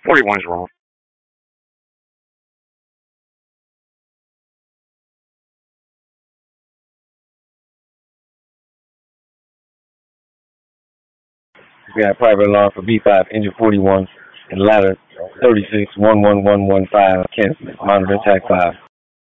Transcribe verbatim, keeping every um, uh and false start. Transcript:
forty-one's wrong. We got private alarm for B five, engine forty-one, and ladder thirty-six, one one one one five, Kent, monitor attack five.